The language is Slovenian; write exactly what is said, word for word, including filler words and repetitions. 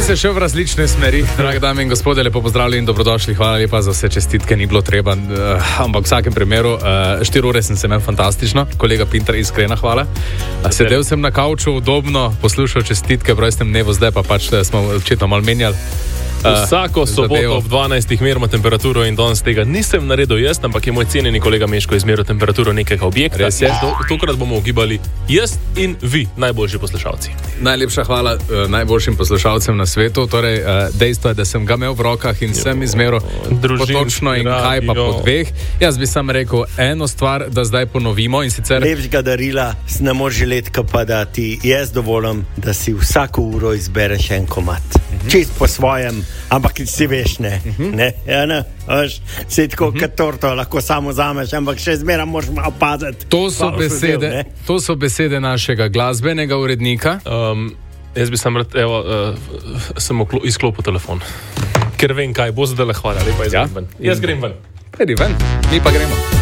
se še v različne smeri. Drage dame in gospode, lepo pozdravljeni in dobrodošli. Hvala lepa za vse čestitke, ni bilo treba, uh, ampak v vsakem primeru uh, štiri ure sem se imel fantastično. Kolega Pintar, iskrena hvala. Uh, sedel sem na kavču, udobno, poslušal čestitke v rojstnem dnevu, zdaj pa pač smo očitno malo menjali. Vsako soboto ob dvanajstih merimo temperaturo in danes tega nisem naredil jaz, ampak je moj cenjeni kolega Meško izmeril temperaturo nekega objekta. Res je. Tokrat bomo ugibali jaz in vi, najboljši poslušalci. Najlepša hvala uh, najboljšim poslušalcem na svetu. Torej, uh, dejstvo je, da sem ga imel v rokah in jo, sem izmeril potočno in kaj pa po dveh. Jaz bi sam rekel eno stvar, da zdaj ponovimo in sicer... Lepšega darila ne može letka pa da ti jaz dovolim, da si vsako uro izbereš en komad. Uh-huh. Čist po svojem, ampak si veš, ne. Uh-huh. Ne, ja, ne, veš, si tako uh-huh. kot torto, lahko samo zameš, ampak še zmeraj moraš malo paziti. To so besede, zel, to so besede našega glasbenega urednika. Um, jaz bi sam rad, evo, uh, sem oklo, izklopil telefon, ker vem, kaj bo zdaj, hvala lepa, jaz ja? grem ven. Jaz grem ven. Pejdi ven, mi pa gremo.